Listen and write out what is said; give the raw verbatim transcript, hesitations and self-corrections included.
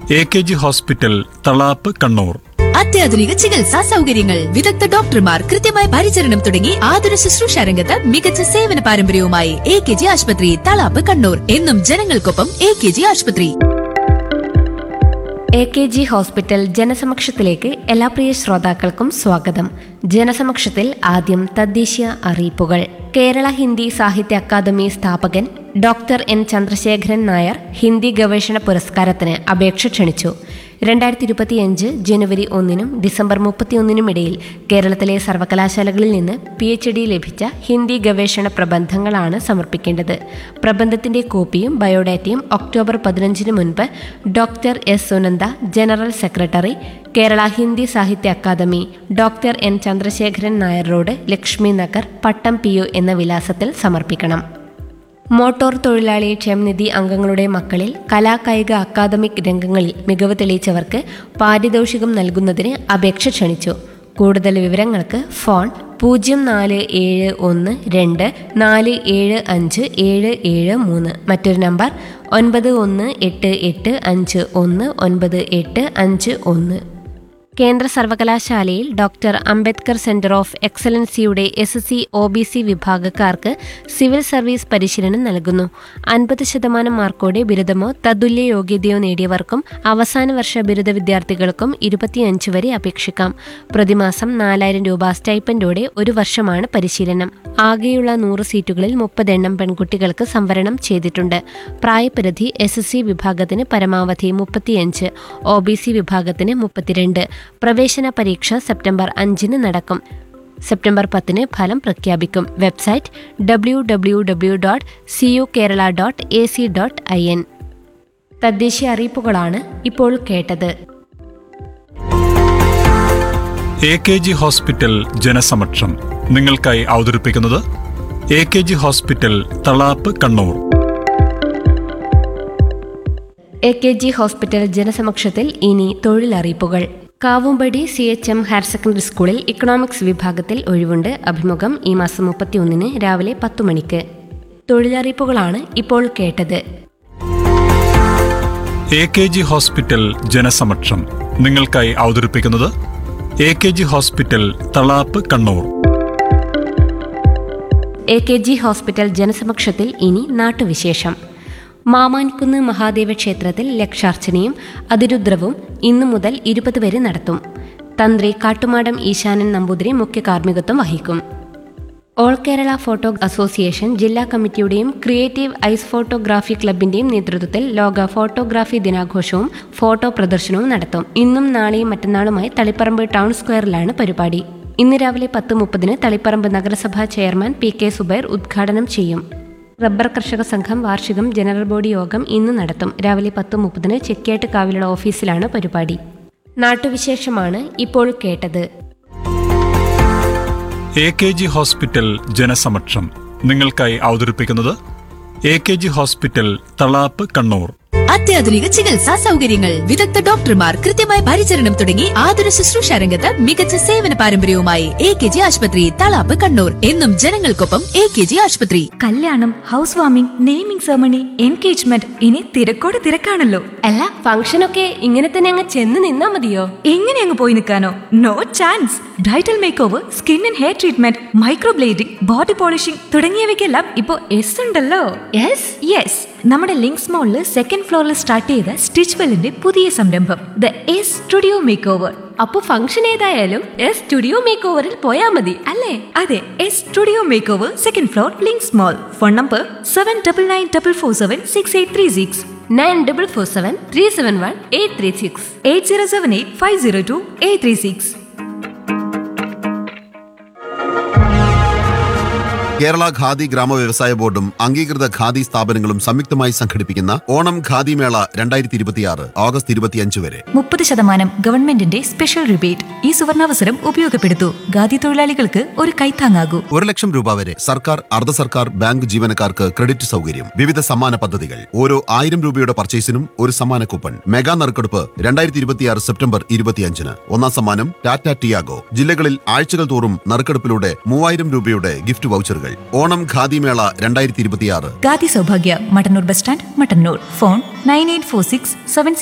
A K G hospital, Thalap, Kannur. അത്യാധുനിക ചികിത്സാ സൗകര്യങ്ങൾ, വിദഗ്ധ ഡോക്ടർമാർ, കൃത്യമായ പരിചരണം തുടങ്ങി ആതുര ശുശ്രൂഷ രംഗത്ത് മികച്ച സേവന പാരമ്പര്യവുമായി എ കെ ജി ആശുപത്രി, തളാപ്പ്, കണ്ണൂർ. എന്നും ജനങ്ങൾക്കൊപ്പം എ കെ ജി ആശുപത്രി. എ കെ ജി ഹോസ്പിറ്റൽ ജനസമക്ഷത്തിലേക്ക് എല്ലാ പ്രിയ ശ്രോതാക്കൾക്കും സ്വാഗതം. ജനസമക്ഷത്തിൽ ആദ്യം തദ്ദേശീയ അറിയിപ്പുകൾ. കേരള ഹിന്ദി സാഹിത്യ അക്കാദമി സ്ഥാപകൻ ഡോക്ടർ എൻ ചന്ദ്രശേഖരൻ നായർ ഹിന്ദി ഗവേഷണ പുരസ്കാരത്തിന് അപേക്ഷ ക്ഷണിച്ചു. രണ്ടായിരത്തി ഇരുപത്തിയഞ്ച് ജനുവരി ഒന്നിനും ഡിസംബർ മുപ്പത്തിയൊന്നിനും ഇടയിൽ കേരളത്തിലെ സർവകലാശാലകളിൽ നിന്ന് പി എച്ച് ഡി ലഭിച്ച ഹിന്ദി ഗവേഷണ പ്രബന്ധങ്ങളാണ് സമർപ്പിക്കേണ്ടത്. പ്രബന്ധത്തിന്റെ കോപ്പിയും ബയോഡാറ്റയും ഒക്ടോബർ പതിനഞ്ചിന് മുൻപ് doctor S Sunanda, general secretary, Kerala Hindi സാഹിത്യ academy, doctor N Chandrasekharan Nair road, Lakshmi Nagar, പട്ടം പി യു എന്ന വിലാസത്തിൽ സമർപ്പിക്കണം. മോട്ടോർ തൊഴിലാളി ക്ഷേമനിധി അംഗങ്ങളുടെ മക്കളിൽ കലാകായിക അക്കാദമിക് രംഗങ്ങളിൽ മികവ് തെളിയിച്ചവർക്ക് പാരിതോഷികം നൽകുന്നതിന് അപേക്ഷ ക്ഷണിച്ചു. കൂടുതൽ വിവരങ്ങൾക്ക് ഫോൺ പൂജ്യം നാല് ഏഴ് ഒന്ന് രണ്ട് നാല് ഏഴ് അഞ്ച് ഏഴ് ഏഴ് മൂന്ന്, മറ്റൊരു നമ്പർ ഒൻപത് ഒന്ന് എട്ട് എട്ട് അഞ്ച് ഒന്ന് ഒൻപത് എട്ട് അഞ്ച് ഒന്ന്. കേന്ദ്ര സർവകലാശാലയിൽ doctor Ambedkar centre of എക്സലൻസിയുടെ S S C O B C വിഭാഗക്കാർക്ക് സിവിൽ സർവീസ് പരിശീലനം നൽകുന്നു. അൻപത് ശതമാനം മാർക്കോടെ ബിരുദമോ തതുല്യ യോഗ്യതയോ നേടിയവർക്കും അവസാന വർഷ ബിരുദ വിദ്യാർത്ഥികൾക്കും ഇരുപത്തിയഞ്ച് വരെ അപേക്ഷിക്കാം. പ്രതിമാസം നാലായിരം രൂപ സ്റ്റൈപ്പൻഡോടെ ഒരു വർഷമാണ് പരിശീലനം. ആകെയുള്ള നൂറ് സീറ്റുകളിൽ മുപ്പതെണ്ണം പെൺകുട്ടികൾക്ക് സംവരണം ചെയ്തിട്ടുണ്ട്. പ്രായപരിധി എസ് എസ് സി വിഭാഗത്തിന് പരമാവധി മുപ്പത്തിയഞ്ച്, ഒ ബി സി വിഭാഗത്തിന് മുപ്പത്തിരണ്ട്. പ്രവേശന പരീക്ഷ സെപ്റ്റംബർ അഞ്ചിന് നടക്കും. സെപ്റ്റംബർ പത്തിന് ഫലം പ്രഖ്യാപിക്കും. Website W W W dot C U Kerala dot A C dot I N. തദ്ദേശീയ അറിയിപ്പുകളാണ് ഇപ്പോൾ കേട്ടത്. എ കെ ജി ഹോസ്പിറ്റൽ ജനസമക്ഷം നിങ്ങൾക്കായി അവതരിപ്പിക്കുന്നത് A K G hospital, Thalap, Kannur. A K G hospital ജനസമക്ഷത്തിൽ ഇനി തൊഴിലറിയിപ്പുകൾ. Kavumpady C H M higher secondary സ്കൂളിൽ ഇക്കണോമിക്സ് വിഭാഗത്തിൽ ഒഴിവുണ്ട്. അഭിമുഖം ഈ മാസം മുപ്പത്തിയൊന്നിന് രാവിലെ പത്തു മണിക്ക്. തൊഴിലറിയിപ്പുകളാണ് ഇപ്പോൾ കേട്ടത്. എ കെ ജി ഹോസ്പിറ്റൽ ജനസമക്ഷം നിങ്ങൾക്കായി അവതരിപ്പിക്കുന്നത് A K G hospital, Thalap, Kannur. A K G hospital ജനസമക്ഷത്തിൽ ഇനി നാട്ടുവിശേഷം. മാമാൻകുന്ന് മഹാദേവ ക്ഷേത്രത്തിൽ ലക്ഷാർച്ചനയും അതിരുദ്രവും ഇന്നു മുതൽ ഇരുപത് വരെ നടത്തും. തന്ത്രി കാട്ടുമാടം ഈശാനൻ നമ്പൂതിരി മുഖ്യ കാർമ്മികത്വം വഹിക്കും. ഓൾ കേരള ഫോട്ടോ അസോസിയേഷൻ ജില്ലാ കമ്മിറ്റിയുടെയും ക്രിയേറ്റീവ് ഐസ് ഫോട്ടോഗ്രാഫി ക്ലബിന്റെയും നേതൃത്വത്തിൽ ലോക ഫോട്ടോഗ്രാഫി ദിനാഘോഷവും ഫോട്ടോ പ്രദർശനവും നടത്തും. ഇന്നും നാളെയും മറ്റന്നാളുമായി തളിപ്പറമ്പ് ടൗൺ സ്ക്വയറിലാണ് പരിപാടി. ഇന്ന് രാവിലെ പത്ത് മുപ്പതിന് തളിപ്പറമ്പ് നഗരസഭാ ചെയർമാൻ പി കെ സുബൈർ ഉദ്ഘാടനം ചെയ്യും. റബ്ബർ കർഷക സംഘം വാർഷികം ജനറൽ ബോഡി യോഗം ഇന്ന് നടത്തും. രാവിലെ പത്ത് മുപ്പതിന് ചെക്കിയാട്ട് കാവിലുള്ള ഓഫീസിലാണ് പരിപാടി. നാട്ടുവിശേഷമാണ് ഇപ്പോൾ കേട്ടത്. എ കെ ജി ഹോസ്പിറ്റൽ ജനസമക്ഷം നിങ്ങൾക്കായി അവതരിപ്പിക്കുന്നത് A K G hospital, Thalap, Kannur. അത്യാധുനിക ചികിത്സാ സൗകര്യങ്ങൾ, വിദഗ്ധ ഡോക്ടർമാർ, കൃത്യമായ പരിചരണം തുടങ്ങി ആതുര ശുശ്രൂഷ രംഗത്ത് മികച്ച സേവന പാരമ്പര്യവുമായി എ കെ ജി ആശുപത്രി, തളാപ്പ്, കണ്ണൂർ. എന്നും ജനങ്ങൾക്കൊപ്പം എ കെ ജി ആശുപത്രി. കല്യാണം, house warming, naming ceremony, engagement, ഇനി തിരക്കോട് തിരക്കാണല്ലോ. അല്ല, ഫംഗ്ഷനൊക്കെ ഇങ്ങനെ തന്നെ അങ്ങ് ചെന്ന് നിന്നാ മതിയോ? എങ്ങനെ അങ്ങ് പോയി നിൽക്കാനോ? No chance. Bridal make over, skin and hair treatment, microblading, body polishing തുടങ്ങിയവയ്ക്കെല്ലാം ഇപ്പോ എസ് ഉണ്ടല്ലോ. യെസ് യെസ് നമ്മുടെ ലിങ്ക്സ് മോളില് സെക്കൻഡ് ഫ്ലോറിൽ സ്റ്റാർട്ട് ചെയ്ത സ്റ്റിച്ച് വെല്ലിന്റെ പുതിയ സംരംഭം the S studio make over. അപ്പൊ ഫംഗ്ഷൻ ഏതായാലും എസ് സ്റ്റുഡിയോ മേക്ക് ഓവറിൽ പോയാ മതി അല്ലേ? അതെ, S studio make over, second floor, links mall. Phone number seven double nine double four seven six eight three six nine double four seven three seven one eight three six eight zero seven eight five zero to eight three six. Kerala khadi ഗ്രാമ വ്യവസായ ബോർഡും അംഗീകൃത ഖാദി സ്ഥാപനങ്ങളും സംയുക്തമായി സംഘടിപ്പിക്കുന്ന ഓണം ഖാദി മേള രണ്ടായിരത്തി ഇരുപത്തിയാറ് ഓഗസ്റ്റ് ഇരുപത്തിയഞ്ച് വരെ മുപ്പത് ശതമാനം ഗവൺമെന്റിന്റെ സ്പെഷ്യൽ റിബേറ്റ്. ഈ സുവർണാവസരം ഉപയോഗപ്പെടുത്തൂ. ഖാദി തൊഴിലാളികൾക്ക് ഒരു കൈത്താങ്ങാകൂ. ഒരു ലക്ഷം രൂപ വരെ സർക്കാർ, അർദ്ധ സർക്കാർ, ബാങ്ക് ജീവനക്കാർക്ക് ക്രെഡിറ്റ് സൗകര്യം. വിവിധ സമ്മാന പദ്ധതികൾ. ഓരോ ആയിരം രൂപയുടെ പർച്ചേസിനും ഒരു സമ്മാന കൂപ്പൺ. മെഗാ നറുക്കെടുപ്പ് രണ്ടായിരത്തി ഇരുപത്തിയാറ് സെപ്റ്റംബർ ഇരുപത്തിയഞ്ചിന്. ഒന്നാം സമ്മാനം ടാറ്റ ടിയാഗോ. ജില്ലകളിൽ ആഴ്ചകൾ തോറും നറുക്കെടുപ്പിലൂടെ മൂവായിരം രൂപയുടെ ഗിഫ്റ്റ് വൗച്ചറുകൾ. ഓണം ഖാദി മേള രണ്ടായിരത്തി ഇരുപത്തിയാറ്. Khadi Sowbhagya, Mattannur bus stand, Mattannur. Phone nine eight four six seven